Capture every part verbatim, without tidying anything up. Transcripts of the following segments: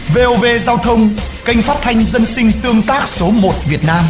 vê o vê Giao thông, kênh phát thanh dân sinh tương tác số một Việt Nam.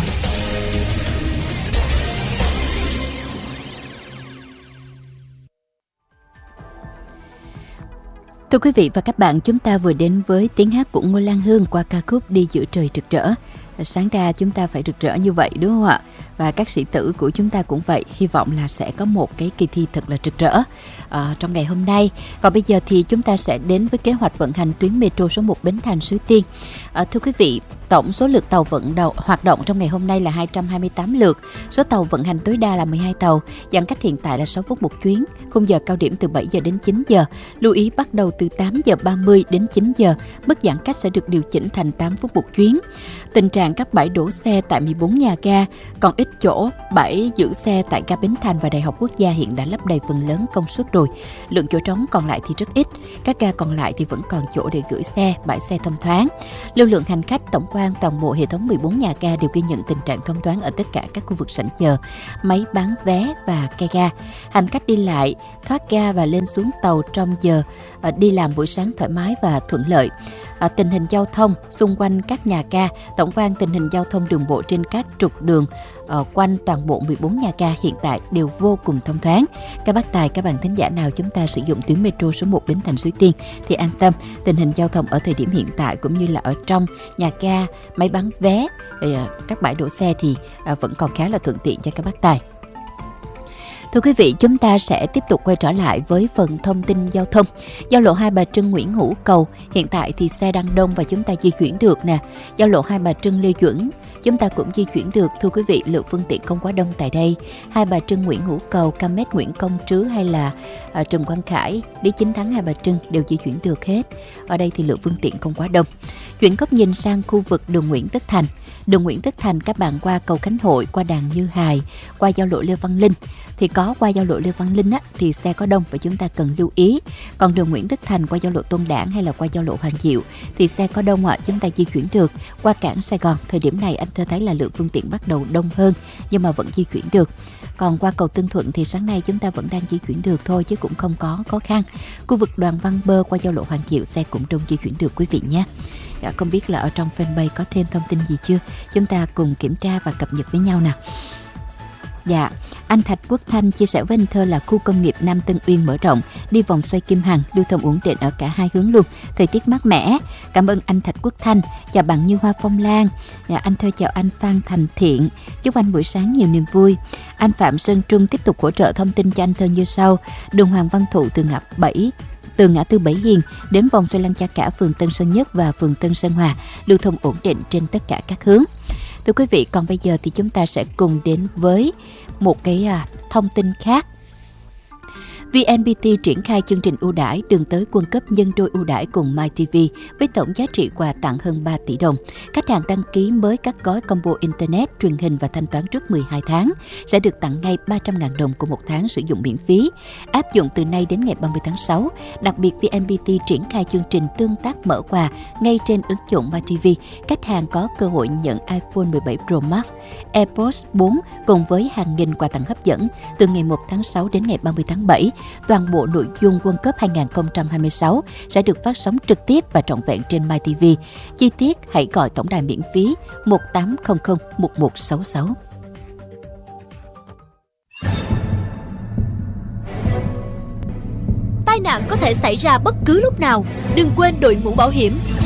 Thưa quý vị và các bạn, chúng ta vừa đến với tiếng hát của Ngô Lan Hương qua ca khúc Đi giữa trời rực rỡ. Sáng ra chúng ta phải rực rỡ như vậy đúng không ạ? Và các sĩ tử của chúng ta cũng vậy. Hy vọng là sẽ có một cái kỳ thi thật là rực rỡ à, trong ngày hôm nay. Còn bây giờ thì chúng ta sẽ đến với kế hoạch vận hành tuyến metro số một Bến Thành Suối Tiên. à, Thưa quý vị, tổng số lượt tàu vận đầu, hoạt động trong ngày hôm nay là hai trăm hai mươi tám lượt. Số tàu vận hành tối đa là mười hai tàu. Giãn cách hiện tại là sáu phút một chuyến. Khung giờ cao điểm từ bảy giờ đến chín giờ. Lưu ý bắt đầu từ tám giờ ba mươi đến chín giờ. Mức giãn cách sẽ được điều chỉnh thành tám phút một chuyến. Tình trạng các bãi đổ xe tại mười bốn nhà ga, còn ít chỗ. Bãi giữ xe tại ga Bến Thành và Đại học Quốc gia hiện đã lấp đầy phần lớn công suất rồi. Lượng chỗ trống còn lại thì rất ít. Các ga còn lại thì vẫn còn chỗ để gửi xe, bãi xe thông thoáng. Lưu lượng hành khách tổng quan toàn bộ hệ thống mười bốn nhà ga đều ghi nhận tình trạng thông thoáng ở tất cả các khu vực sảnh chờ, máy bán vé và cây ga. Hành khách đi lại, thoát ga và lên xuống tàu trong giờ đi làm buổi sáng thoải mái và thuận lợi. À, tình hình giao thông xung quanh các nhà ga, tổng quan tình hình giao thông đường bộ trên các trục đường uh, quanh toàn bộ mười bốn nhà ga hiện tại đều vô cùng thông thoáng. Các bác tài, các bạn thính giả nào chúng ta sử dụng tuyến metro số một Bến Thành Suối Tiên thì an tâm, tình hình giao thông ở thời điểm hiện tại cũng như là ở trong nhà ga, máy bán vé, uh, các bãi đổ xe thì uh, vẫn còn khá là thuận tiện cho các bác tài. Thưa quý vị, chúng ta sẽ tiếp tục quay trở lại với phần thông tin giao thông. Giao lộ Hai Bà Trưng Nguyễn Hữu Cầu, hiện tại thì xe đang đông và chúng ta di chuyển được nè. Giao lộ Hai Bà Trưng Lê Duẩn, chúng ta cũng di chuyển được. Thưa quý vị, lượng phương tiện không quá đông tại đây. Hai Bà Trưng Nguyễn Hữu Cầu, Cam Mét Nguyễn Công Trứ hay là à, Trần Quang Khải, Lý Chính Thắng Hai Bà Trưng đều di chuyển được hết. Ở đây thì lượng phương tiện không quá đông. Chuyển góc nhìn sang khu vực đường Nguyễn Tất Thành. Đường Nguyễn Tất Thành các bạn qua cầu Khánh Hội, qua Đàn Như Hài, qua giao lộ Lê Văn Linh. Thì có qua giao lộ Lê Văn Linh á, thì xe có đông và chúng ta cần lưu ý. Còn đường Nguyễn Tất Thành qua giao lộ Tôn Đản hay là qua giao lộ Hoàng Diệu thì xe có đông ạ, chúng ta di chuyển được. Qua cảng Sài Gòn, thời điểm này anh thơ thấy là lượng phương tiện bắt đầu đông hơn nhưng mà vẫn di chuyển được. Còn qua cầu Tân Thuận thì sáng nay chúng ta vẫn đang di chuyển được thôi chứ cũng không có khó khăn. Khu vực Đoàn Văn Bơ qua giao lộ Hoàng Diệu xe cũng đông di chuyển được quý vị nhé. Dạ, không biết là ở trong fanpage có thêm thông tin gì chưa? Chúng ta cùng kiểm tra và cập nhật với nhau nào. Dạ, anh Thạch Quốc Thanh chia sẻ với anh Thơ là khu công nghiệp Nam Tân Uyên mở rộng, đi vòng xoay Kim Hằng, lưu thông ổn định ở cả hai hướng luôn, thời tiết mát mẻ. Cảm ơn anh Thạch Quốc Thanh. Chào bạn Như Hoa Phong Lan. Dạ, anh Thơ chào anh Phan Thành Thiện. Chúc anh buổi sáng nhiều niềm vui. Anh Phạm Sơn Trung tiếp tục hỗ trợ thông tin cho anh Thơ như sau. Đường Hoàng Văn Thụ từ ngã bảy từ ngã tư Bảy Hiền đến vòng xoay Lăng Cha Cả, phường Tân Sơn Nhất và phường Tân Sơn Hòa, lưu thông ổn định trên tất cả các hướng. Thưa quý vị, còn bây giờ thì chúng ta sẽ cùng đến với một cái à, thông tin khác. vê en pê tê triển khai chương trình ưu đãi đường tới quân cấp nhân đôi ưu đãi cùng MyTV với tổng giá trị quà tặng hơn ba tỷ đồng. Khách hàng đăng ký mới các gói combo Internet, truyền hình và thanh toán trước mười hai tháng sẽ được tặng ngay ba trăm nghìn đồng của một tháng sử dụng miễn phí. Áp dụng từ nay đến ngày ba mươi tháng sáu. Đặc biệt, vê en pê tê triển khai chương trình tương tác mở quà ngay trên ứng dụng MyTV. Khách hàng có cơ hội nhận iPhone mười bảy Pro Max, AirPods bốn cùng với hàng nghìn quà tặng hấp dẫn từ ngày một tháng sáu đến ngày ba mươi tháng bảy. Toàn bộ nội dung World Cup hai không hai sáu sẽ được phát sóng trực tiếp và trọn vẹn trên MyTV. Chi tiết hãy gọi tổng đài miễn phí một tám không không một một sáu sáu. Tai nạn có thể xảy ra bất cứ lúc nào. Đừng quên đội mũ bảo hiểm.